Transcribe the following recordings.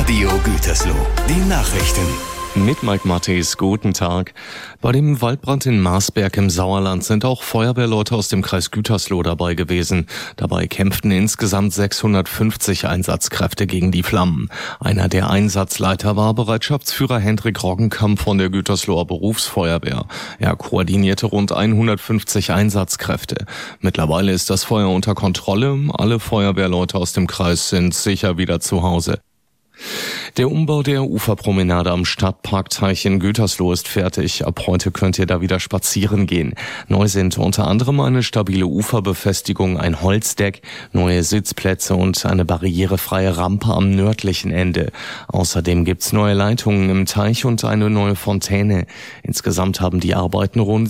Radio Gütersloh. Die Nachrichten. Mit Mike Mattis, guten Tag. Bei dem Waldbrand in Marsberg im Sauerland sind auch Feuerwehrleute aus dem Kreis Gütersloh dabei gewesen. Dabei kämpften insgesamt 650 Einsatzkräfte gegen die Flammen. Einer der Einsatzleiter war Bereitschaftsführer Hendrik Roggenkamp von der Gütersloher Berufsfeuerwehr. Er koordinierte rund 150 Einsatzkräfte. Mittlerweile ist das Feuer unter Kontrolle. Alle Feuerwehrleute aus dem Kreis sind sicher wieder zu Hause. Der Umbau der Uferpromenade am Stadtparkteich in Gütersloh ist fertig. Ab heute könnt ihr da wieder spazieren gehen. Neu sind unter anderem eine stabile Uferbefestigung, ein Holzdeck, neue Sitzplätze und eine barrierefreie Rampe am nördlichen Ende. Außerdem gibt's neue Leitungen im Teich und eine neue Fontäne. Insgesamt haben die Arbeiten rund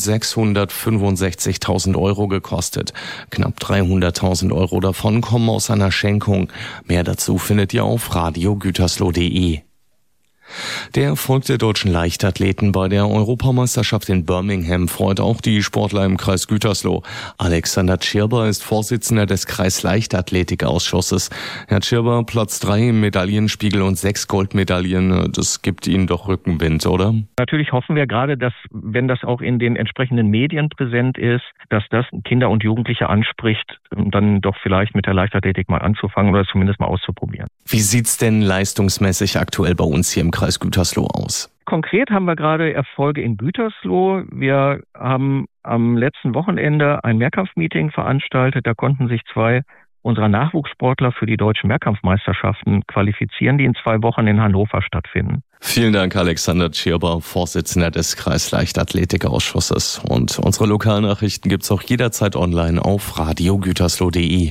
665.000 Euro gekostet. Knapp 300.000 Euro davon kommen aus einer Schenkung. Mehr dazu findet ihr auf radiogütersloh.de. Der Erfolg der deutschen Leichtathleten bei der Europameisterschaft in Birmingham freut auch die Sportler im Kreis Gütersloh. Alexander Tschirber ist Vorsitzender des Kreis-Leichtathletik-Ausschusses. Herr Tschirber, Platz 3 im Medaillenspiegel und 6 Goldmedaillen, das gibt Ihnen doch Rückenwind, oder? Natürlich hoffen wir gerade, dass, wenn das auch in den entsprechenden Medien präsent ist, dass das Kinder und Jugendliche anspricht, dann doch vielleicht mit der Leichtathletik mal anzufangen oder zumindest mal auszuprobieren. Wie sieht's denn leistungsmäßig aktuell bei uns hier im Kreis Gütersloh aus? Konkret haben wir gerade Erfolge in Gütersloh. Wir haben am letzten Wochenende ein Mehrkampfmeeting veranstaltet. Da konnten sich 2 unserer Nachwuchssportler für die deutschen Mehrkampfmeisterschaften qualifizieren, die in 2 Wochen in Hannover stattfinden. Vielen Dank, Alexander Tschirber, Vorsitzender des Kreis-Leichtathletik-Ausschusses. Und unsere Lokalnachrichten gibt's auch jederzeit online auf radiogütersloh.de.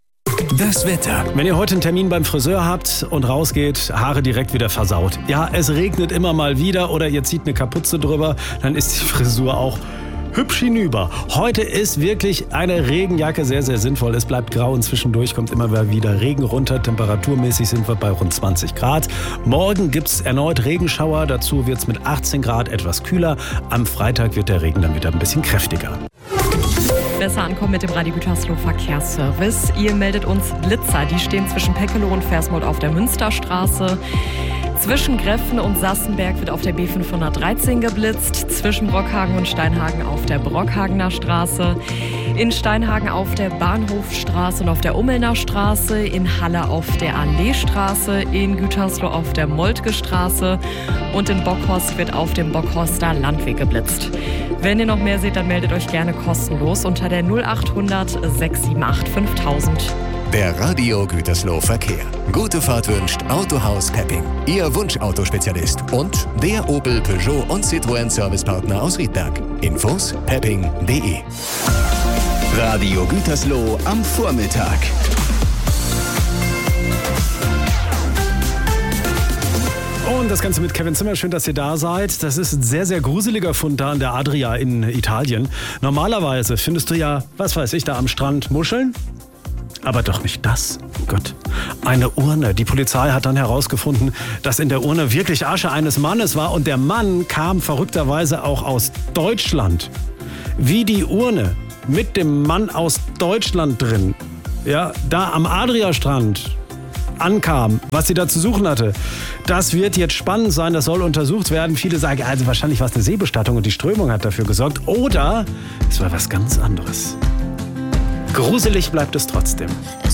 Das Wetter. Wenn ihr heute einen Termin beim Friseur habt und rausgeht, Haare direkt wieder versaut. Ja, es regnet immer mal wieder oder ihr zieht eine Kapuze drüber, dann ist die Frisur auch hübsch hinüber. Heute ist wirklich eine Regenjacke sehr, sehr sinnvoll. Es bleibt grau und zwischendurch kommt immer wieder Regen runter. Temperaturmäßig sind wir bei rund 20 Grad. Morgen gibt es erneut Regenschauer. Dazu wird es mit 18 Grad etwas kühler. Am Freitag wird der Regen dann wieder ein bisschen kräftiger. Besser ankommen mit dem Radio Gütersloh Verkehrsservice. Ihr meldet uns Blitzer. Die stehen zwischen Peckeloh und Versmold auf der Münsterstraße. Zwischen Greffen und Sassenberg wird auf der B513 geblitzt. Zwischen Brockhagen und Steinhagen auf der Brockhagener Straße. In Steinhagen auf der Bahnhofstraße und auf der Ummelner Straße. In Halle auf der Alleestraße. In Gütersloh auf der Moltke Straße. Und in Bockhorst wird auf dem Bockhorster Landweg geblitzt. Wenn ihr noch mehr seht, dann meldet euch gerne kostenlos unter der 0800 678 5000. Der Radio Gütersloh Verkehr. Gute Fahrt wünscht Autohaus Pepping, Ihr Wunschautospezialist und der Opel, Peugeot und Citroën Servicepartner aus Riedberg. Infos pepping.de. Radio Gütersloh am Vormittag. Und das Ganze mit Kevin Zimmer. Schön, dass ihr da seid. Das ist ein sehr, sehr gruseliger Fund da an der Adria in Italien. Normalerweise findest du ja, was weiß ich, da am Strand Muscheln. Aber doch nicht das. Oh Gott. Eine Urne. Die Polizei hat dann herausgefunden, dass in der Urne wirklich Asche eines Mannes war. Und der Mann kam verrückterweise auch aus Deutschland. Wie die Urne mit dem Mann aus Deutschland drin, ja, da am Adria-Strand ankam, was sie da zu suchen hatte. Das wird jetzt spannend sein, das soll untersucht werden. Viele sagen, also wahrscheinlich war es eine Seebestattung und die Strömung hat dafür gesorgt. Oder es war was ganz anderes. Gruselig bleibt es trotzdem.